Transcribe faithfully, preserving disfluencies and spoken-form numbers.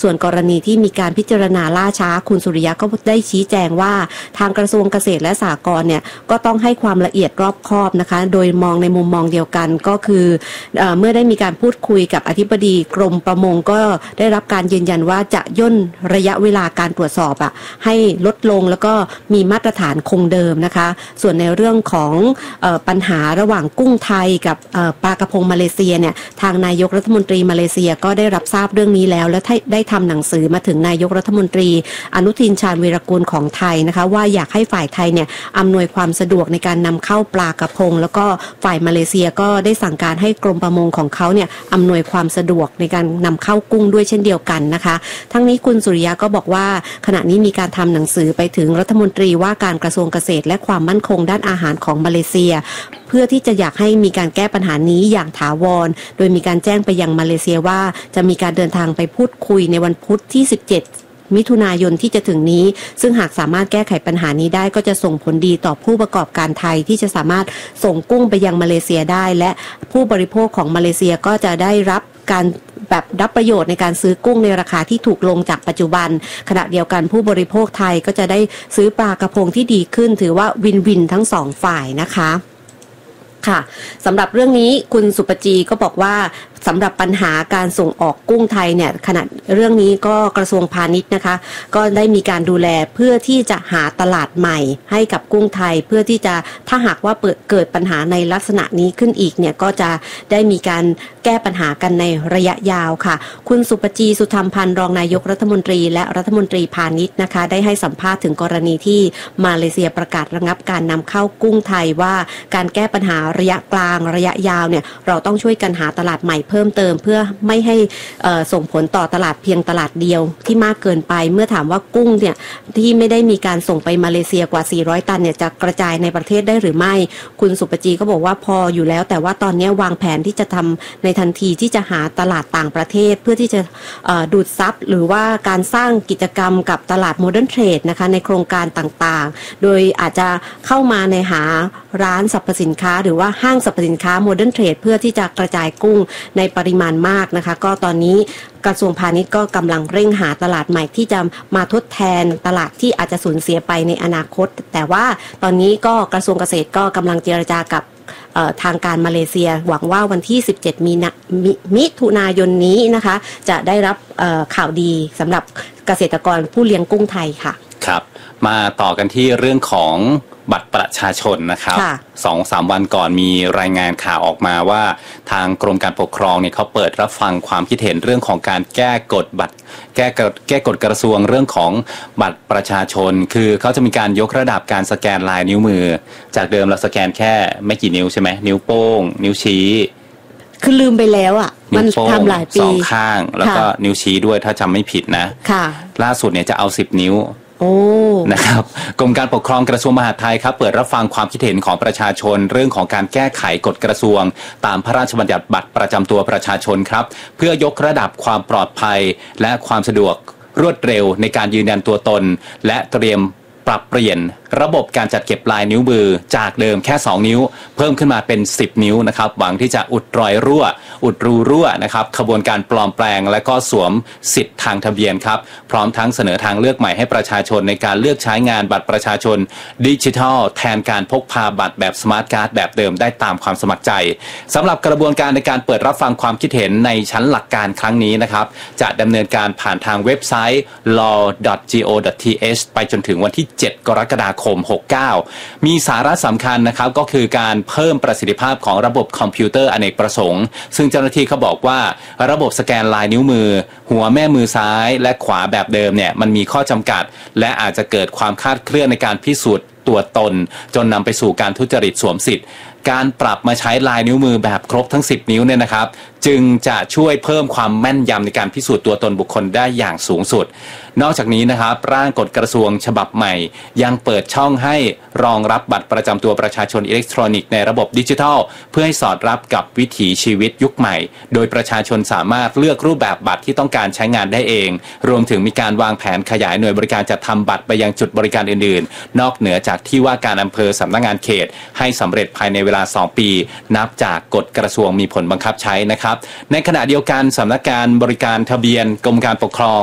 ส่วนกรณีที่มีการพิจารณาล่าช้าคุณสุริยะก็ได้ชี้แจงว่าทางกระทรวงเกษตรและสหกรณ์เนี่ยก็ต้องให้ความละเอียดรอบคอบนะคะโดยมองในมุมมองเดียวกันก็คือเอ่อเมื่อได้มีการพูดคุยกับอธิบดีกรมประมงก็ได้รับการยืนยันว่าจะย่นระยะเวลาการตรวจสอบอะให้ลดลงแล้วก็มีมาตรฐานคงเดิมนะคะส่วนในเรื่องของเอ่อปัญหาระหว่างกุ้งไทยกับเอ่อปลากระพงมาเลเซียเนี่ยทางนายกรัฐมนตรีมาเลเซียก็ได้รับทราบเรื่องนี้แล้วและได้ทำหนังสือมาถึงนายกรัฐมนตรีอนุทินชาญวีรกูลของไทยนะคะว่าอยากให้ฝ่ายไทยเนี่ยอำนวยความสะดวกในการนำเข้าปลากระพงแล้วก็ฝ่ายมาเลเซียก็ได้สั่งการให้กรมประมงของเขาเนี่ยอำนวยความสะดวกในการนำเข้ากุ้งด้วยเช่นเดียวกันนะคะทั้งนี้คุณสุริยะก็บอกว่าขณะนี้มีการทำหนังสือไปถึงรัฐมนตรีว่าการกระทรวงเกษตรและความมั่นคงด้านอาหารของมาเลเซียเพื่อที่จะอยากให้มีการแก้ปัญหานี้อย่างถาวรโดยมีการแจ้งไปยังมาเลเซียว่าจะมีการเดินทางไปพูดคุยในวันพุธที่สิบเจ็ดมิถุนายนที่จะถึงนี้ซึ่งหากสามารถแก้ไขปัญหานี้ได้ก็จะส่งผลดีต่อผู้ประกอบการไทยที่จะสามารถส่งกุ้งไปยังมาเลเซียได้และผู้บริโภคของมาเลเซียก็จะได้รับการแบบรับประโยชน์ในการซื้อกุ้งในราคาที่ถูกลงจากปัจจุบันขณะเดียวกันผู้บริโภคไทยก็จะได้ซื้อปลากระพงที่ดีขึ้นถือว่าวินวินทั้งสองฝ่ายนะคะค่ะสำหรับเรื่องนี้คุณสุปจีก็บอกว่าสำหรับปัญหาการส่งออกกุ้งไทยเนี่ยขณะเรื่องนี้ก็กระทรวงพาณิชย์นะคะก็ได้มีการดูแลเพื่อที่จะหาตลาดใหม่ให้กับกุ้งไทยเพื่อที่จะถ้าหากว่าเปิดเกิดปัญหาในลักษณะนี้ขึ้นอีกเนี่ยก็จะได้มีการแก้ปัญหากันในระยะยาวค่ะคุณสุปจีสุธรรมพันธ์รองนายกรัฐมนตรีและรัฐมนตรีพาณิชย์นะคะได้ให้สัมภาษณ์ถึงกรณีที่มาเลเซียประกาศระงับการนำเข้ากุ้งไทยว่าการแก้ปัญหาระยะกลางระยะยาวเนี่ยเราต้องช่วยกันหาตลาดใหม่เพิ่มเติมเพื่อไม่ให้ส่งผลต่อตลาดเพียงตลาดเดียวที่มากเกินไปเมื่อถามว่ากุ้งเนี่ยที่ไม่ได้มีการส่งไปมาเลเซียกว่าสี่ร้อยตันเนี่ยจะกระจายในประเทศได้หรือไม่คุณสุปจีก็บอกว่าพออยู่แล้วแต่ว่าตอนนี้วางแผนที่จะทำในทันทีที่จะหาตลาดต่างประเทศเพื่อที่จะดูดซับหรือว่าการสร้างกิจกรรมกับตลาดโมเดิร์นเทรดนะคะในโครงการต่างๆโดยอาจจะเข้ามาในหาร้านสรรพสินค้าหรือว่าห้างสรรพสินค้าโมเดิร์นเทรดเพื่อที่จะกระจายกุ้งในปริมาณมากนะคะก็ตอนนี้กระทรวงพาณิชย์ก็กำลังเร่งหาตลาดใหม่ที่จะมาทดแทนตลาดที่อาจจะสูญเสียไปในอนาคตแต่ว่าตอนนี้ก็กระทรวงเกษตรก็กำลังเจรจากับทางการมาเลเซียหวังว่าวันที่สิบเจ็ดมีนามิถุนายนนี้นะคะจะได้รับข่าวดีสำหรับเกษตรกรผู้เลี้ยงกุ้งไทยค่ะครับมาต่อกันที่เรื่องของบัตรประชาชนนะครับสองสามวันก่อนมีรายงานข่าวออกมาว่าทางกรมการปกครองเนี่ยเขาเปิดรับฟังความคิดเห็นเรื่องของการแก้กฎบัตรแก้แก้กฎกระทรวงเรื่องของบัตรประชาชนคือเขาจะมีการยกระดับการสแกนลายนิ้วมือจากเดิมเราสแกนแค่ไม่กี่นิ้วใช่ไหมนิ้วโป้งนิ้วชี้คือลืมไปแล้วอ่ะมันทำหลายปีสองข้างแล้วก็นิ้วชี้ด้วยถ้าจำไม่ผิดนะค่ะล่าสุดเนี่ยจะเอาสิบนิ้วนะครับกรมการปกครองกระทรวงมหาดไทยครับเปิดรับฟังความคิดเห็นของประชาชนเรื่องของการแก้ไขกฎกระทรวงตามพระราชบัญญัติบัตรประจำตัวประชาชนครับเพื่อยกระดับความปลอดภัยและความสะดวกรวดเร็วในการยืนยันตัวตนและเตรียมปรับเปลี่ยนระบบการจัดเก็บลายนิ้วมือจากเดิมแค่สองนิ้วเพิ่มขึ้นมาเป็นสิบนิ้วนะครับหวังที่จะอุดรอยรั่วอุดรูรั่วนะครับขบวนการปลอมแปลงและก็สวมสิทธิ์ทางทะเบียนครับพร้อมทั้งเสนอทางเลือกใหม่ให้ประชาชนในการเลือกใช้งานบัตรประชาชนดิจิทัลแทนการพกพาบัตรแบบสมาร์ทการ์ดแบบเดิมได้ตามความสมัครใจสำหรับกระบวนการในการเปิดรับฟังความคิดเห็นในชั้นหลักการครั้งนี้นะครับจะดำเนินการผ่านทางเว็บไซต์ law ดอท จี โอ ดอท ที เอช ไปจนถึงวันที่เจ็ดกรกฎาคมหกเก้ามีสาระสำคัญนะครับก็คือการเพิ่มประสิทธิภาพของระบบคอมพิวเตอร์อเนกประสงค์ซึ่งเจ้าหน้าที่เขาบอกว่าระบบสแกนลายนิ้วมือหัวแม่มือซ้ายและขวาแบบเดิมเนี่ยมันมีข้อจำกัดและอาจจะเกิดความคลาดเคลื่อนในการพิสูจน์ตัวตนจนนำไปสู่การทุจริตสวมสิทธิ์การปรับมาใช้ลายนิ้วมือแบบครบทั้งสิบนิ้วเนี่ยนะครับจึงจะช่วยเพิ่มความแม่นยำในการพิสูจน์ตัวตนบุคคลได้อย่างสูงสุดนอกจากนี้นะครับร่างกฎกระทรวงฉบับใหม่ยังเปิดช่องให้รองรับบัตรประจำตัวประชาชนอิเล็กทรอนิกส์ในระบบดิจิทัลเพื่อให้สอดรับกับวิถีชีวิตยุคใหม่โดยประชาชนสามารถเลือกรูปแบบบัตรที่ต้องการใช้งานได้เองรวมถึงมีการวางแผนขยายหน่วยบริการจัดทำบัตรไปยังจุดบริการอื่นๆนอกเหนือจากที่ว่าการอำเภอสำนักงานเขตให้สำเร็จภายในเวลาสองปีนับจากกฎกระทรวงมีผลบังคับใช้นะครับในขณะเดียวกันสำนักงานบริการทะเบียนกรมการปกครอง